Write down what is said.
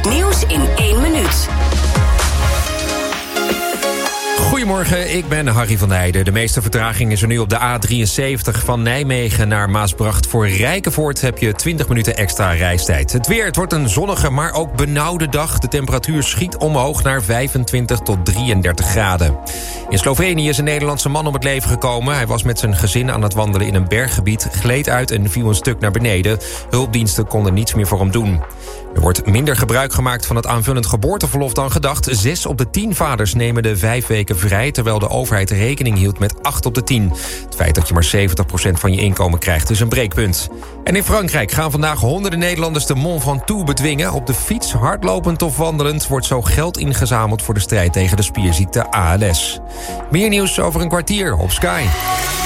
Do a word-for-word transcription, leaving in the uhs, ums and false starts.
nieuws in één minuut. Goedemorgen, ik ben Harry van Heijden. De meeste vertraging is er nu op de A drieënzeventig van Nijmegen naar Maasbracht. Voor Rijkenvoort heb je twintig minuten extra reistijd. Het weer, het wordt een zonnige, maar ook benauwde dag. De temperatuur schiet omhoog naar vijfentwintig tot drieëndertig graden. In Slovenië is een Nederlandse man om het leven gekomen. Hij was met zijn gezin aan het wandelen in een berggebied, gleed uit en viel een stuk naar beneden. Hulpdiensten konden niets meer voor hem doen. Er wordt minder gebruik gemaakt van het aanvullend geboorteverlof dan gedacht. Zes op de tien vaders nemen de vijf weken vrij, terwijl de overheid rekening hield met acht op de tien. Het feit dat je maar zeventig procent van je inkomen krijgt is een breekpunt. En in Frankrijk gaan vandaag honderden Nederlanders de Mont Ventoux bedwingen. Op de fiets, hardlopend of wandelend, wordt zo geld ingezameld voor de strijd tegen de spierziekte A L S. Meer nieuws over een kwartier op Sky.